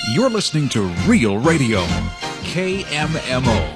You're listening to Real Radio, KMMO.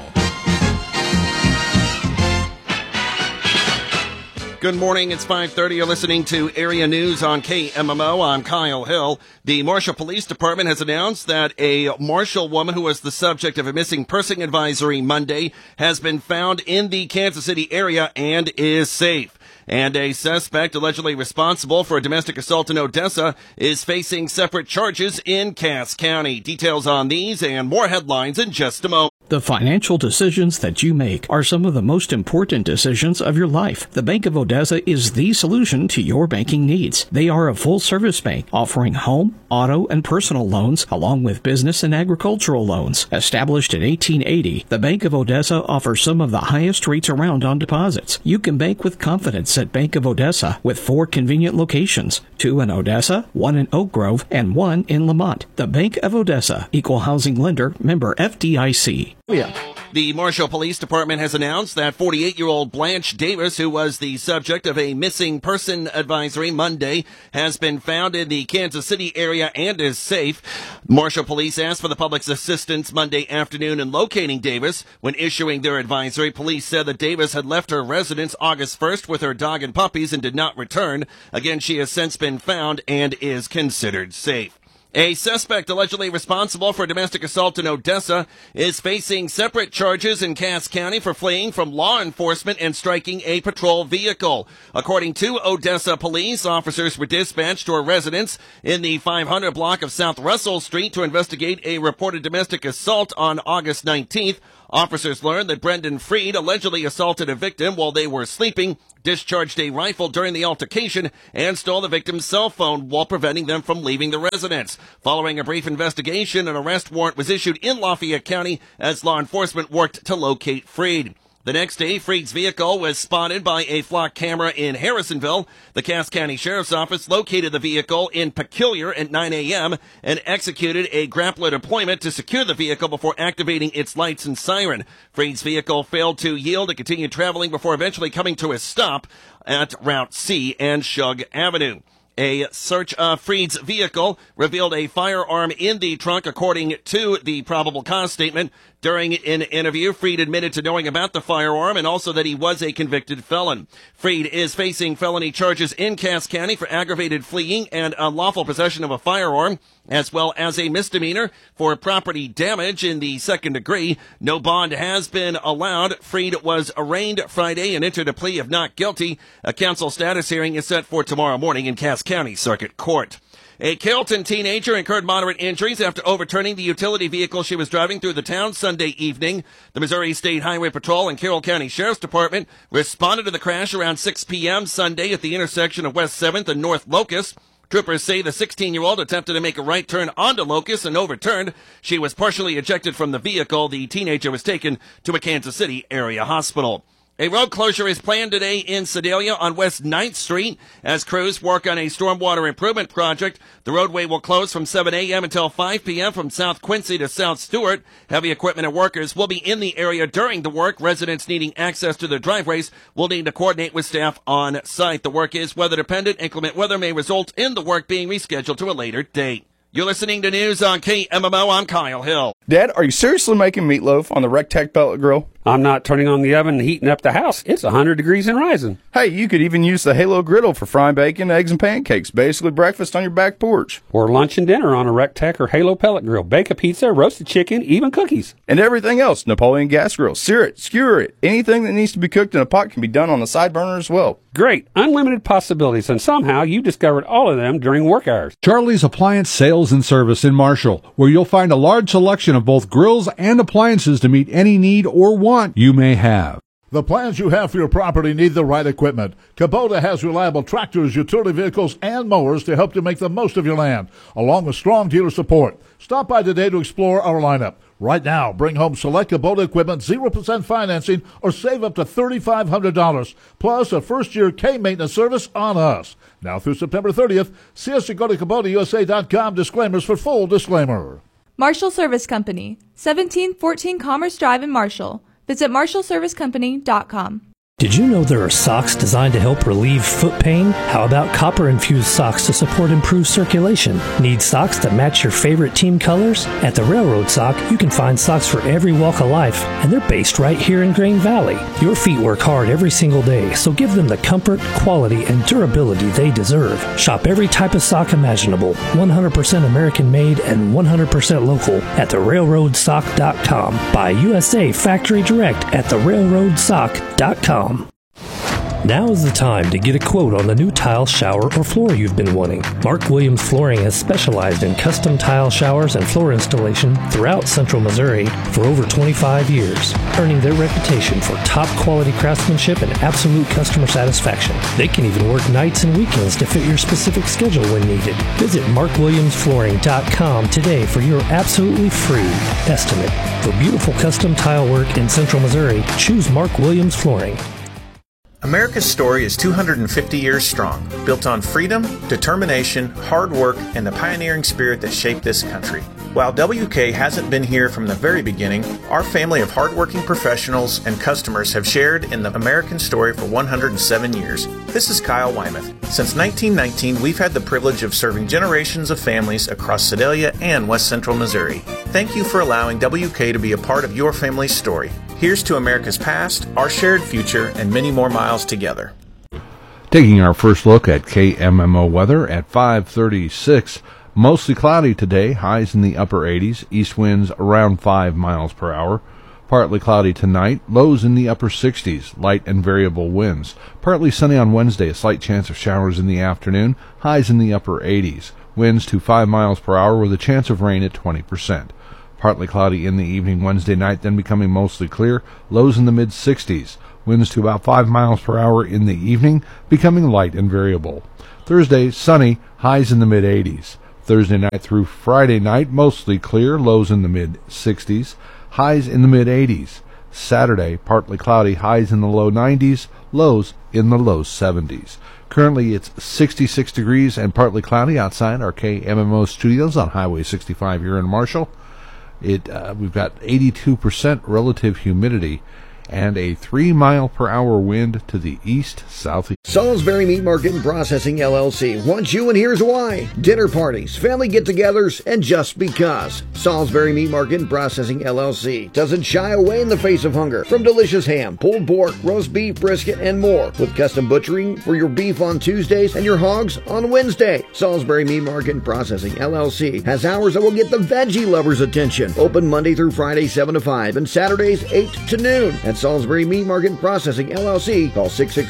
Good morning, it's 5:30. You're listening to Area News on KMMO. I'm Kyle Hill. The Marshall Police Department has announced that a Marshall woman who was the subject of a missing person advisory Monday has been found in the Kansas City area and is safe. And a suspect allegedly responsible for a domestic assault in Odessa is facing separate charges in Cass County. Details on these and more headlines in just a moment. The financial decisions that you make are some of the most important decisions of your life. The Bank of Odessa is the solution to your banking needs. They are a full-service bank offering home, auto, and personal loans, along with business and agricultural loans. Established in 1880, the Bank of Odessa offers some of the highest rates around on deposits. You can bank with confidence at Bank of Odessa with 4 convenient locations, 2 in Odessa, 1 in Oak Grove, and 1 in Lamont. The Bank of Odessa, Equal Housing Lender, member FDIC. The Marshall Police Department has announced that 48-year-old Blanche Davis, who was the subject of a missing person advisory Monday, has been found in the Kansas City area and is safe. Marshall Police asked for the public's assistance Monday afternoon in locating Davis. When issuing their advisory, police said that Davis had left her residence August 1st with her dog and puppies and did not return. Again, she has since been found and is considered safe. A suspect allegedly responsible for domestic assault in Odessa is facing separate charges in Cass County for fleeing from law enforcement and striking a patrol vehicle. According to Odessa police, officers were dispatched to a residence in the 500 block of South Russell Street to investigate a reported domestic assault on August 19th. Officers learned that Brendan Freed allegedly assaulted a victim while they were sleeping, discharged a rifle during the altercation, and stole the victim's cell phone while preventing them from leaving the residence. Following a brief investigation, an arrest warrant was issued in Lafayette County as law enforcement worked to locate Freed. The next day, Freed's vehicle was spotted by a flock camera in Harrisonville. The Cass County Sheriff's Office located the vehicle in Peculiar at 9 a.m. and executed a grappler deployment to secure the vehicle before activating its lights and siren. Freed's vehicle failed to yield and continued traveling before eventually coming to a stop at Route C and Shug Avenue. A search of Freed's vehicle revealed a firearm in the trunk, according to the probable cause statement. During an interview, Freed admitted to knowing about the firearm and also that he was a convicted felon. Freed is facing felony charges in Cass County for aggravated fleeing and unlawful possession of a firearm, as well as a misdemeanor for property damage in the second degree. No bond has been allowed. Freed was arraigned Friday and entered a plea of not guilty. A counsel status hearing is set for tomorrow morning in Cass County Circuit Court. A Carrollton teenager incurred moderate injuries after overturning the utility vehicle she was driving through the town Sunday evening. The Missouri State Highway Patrol and Carroll County Sheriff's Department responded to the crash around 6 p.m. Sunday at the intersection of West 7th and North Locust. Troopers say the 16-year-old attempted to make a right turn onto Locust and overturned. She was partially ejected from the vehicle. The teenager was taken to a Kansas City area hospital. A road closure is planned today in Sedalia on West 9th Street as crews work on a stormwater improvement project. The roadway will close from 7 a.m. until 5 p.m. from South Quincy to South Stewart. Heavy equipment and workers will be in the area during the work. Residents needing access to their driveways will need to coordinate with staff on site. The work is weather dependent. Inclement weather may result in the work being rescheduled to a later date. You're listening to news on KMMO. I'm Kyle Hill. Dad, are you seriously making meatloaf on the Rectech pellet grill? I'm not turning on the oven and heating up the house. It's 100 degrees and rising. Hey, you could even use the Halo griddle for frying bacon, eggs, and pancakes. Basically breakfast on your back porch. Or lunch and dinner on a Rectech or Halo pellet grill. Bake a pizza, roasted chicken, even cookies. And everything else. Napoleon gas grill. Sear it, skewer it. Anything that needs to be cooked in a pot can be done on the side burner as well. Great. Unlimited possibilities, and somehow you discovered all of them during work hours. Charlie's Appliance Sales and Service in Marshall, where you'll find a large selection of both grills and appliances to meet any need or want you may have. The plans you have for your property need the right equipment. Kubota has reliable tractors, utility vehicles, and mowers to help you make the most of your land, along with strong dealer support. Stop by today to explore our lineup. Right now, bring home select Kubota equipment, 0% financing, or save up to $3,500, plus a first-year K-maintenance service on us. Now through September 30th, see us at go to KubotaUSA.com. Disclaimers for full disclaimer. Marshall Service Company, 1714 Commerce Drive in Marshall. Visit marshallservicecompany.com. Did you know there are socks designed to help relieve foot pain? How about copper-infused socks to support improved circulation? Need socks that match your favorite team colors? At the Railroad Sock, you can find socks for every walk of life, and they're based right here in Grain Valley. Your feet work hard every single day, so give them the comfort, quality, and durability they deserve. Shop every type of sock imaginable, 100% American-made and 100% local at therailroadsock.com. Buy USA Factory Direct at therailroadsock.com. Now is the time to get a quote on the new tile, shower, or floor you've been wanting. Mark Williams Flooring has specialized in custom tile showers and floor installation throughout Central Missouri for over 25 years, earning their reputation for top quality craftsmanship and absolute customer satisfaction. They can even work nights and weekends to fit your specific schedule when needed. Visit markwilliamsflooring.com today for your absolutely free estimate. For beautiful custom tile work in Central Missouri, choose Mark Williams Flooring. America's story is 250 years strong, built on freedom, determination, hard work, and the pioneering spirit that shaped this country. While WK hasn't been here from the very beginning, our family of hardworking professionals and customers have shared in the American story for 107 years. This is Kyle Wymuth. Since 1919, we've had the privilege of serving generations of families across Sedalia and West Central Missouri. Thank you for allowing WK to be a part of your family's story. Here's to America's past, our shared future, and many more miles together. Taking our first look at KMMO weather at 5:36. Mostly cloudy today, highs in the upper 80s, east winds around 5 miles per hour. Partly cloudy tonight, lows in the upper 60s, light and variable winds. Partly sunny on Wednesday, a slight chance of showers in the afternoon, highs in the upper 80s. Winds to 5 miles per hour with a chance of rain at 20%. Partly cloudy in the evening Wednesday night, then becoming mostly clear, lows in the mid-60s. Winds to about 5 miles per hour in the evening, becoming light and variable. Thursday, sunny, highs in the mid-80s. Thursday night through Friday night, mostly clear, lows in the mid-60s, highs in the mid-80s. Saturday, partly cloudy, highs in the low 90s, lows in the low 70s. Currently, it's 66 degrees and partly cloudy outside our KMMO studios on Highway 65 here in Marshall. We've got 82% relative humidity and a 3 mile per hour wind to the east-southeast. Salisbury Meat Market and Processing LLC wants you, and here's why. Dinner parties, family get-togethers, and just because. Salisbury Meat Market and Processing LLC doesn't shy away in the face of hunger. From delicious ham, pulled pork, roast beef, brisket, and more. With custom butchering for your beef on Tuesdays and your hogs on Wednesday. Salisbury Meat Market and Processing LLC has hours that will get the veggie lovers' attention. Open Monday through Friday 7 to 5 and Saturdays 8 to noon. At Salisbury Meat Market and Processing LLC. Call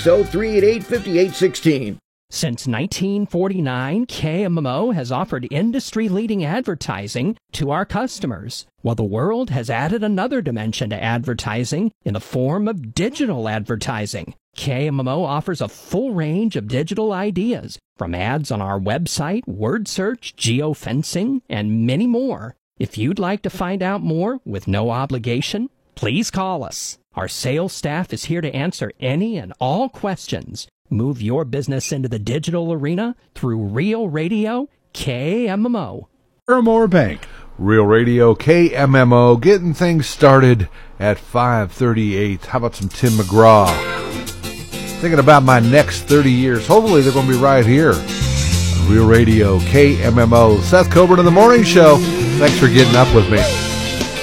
660-388-5816. Since 1949, KMMO has offered industry-leading advertising to our customers, while the world has added another dimension to advertising in the form of digital advertising. KMMO offers a full range of digital ideas, from ads on our website, word search, geofencing, and many more. If you'd like to find out more with no obligation, please call us. Our sales staff is here to answer any and all questions. Move your business into the digital arena through Real Radio KMMO. Paramore Bank. Real Radio KMMO, getting things started at 5:38. How about some Tim McGraw? Thinking about my next 30 years. Hopefully they're going to be right here on Real Radio KMMO. Seth Coburn in the Morning Show. Thanks for getting up with me.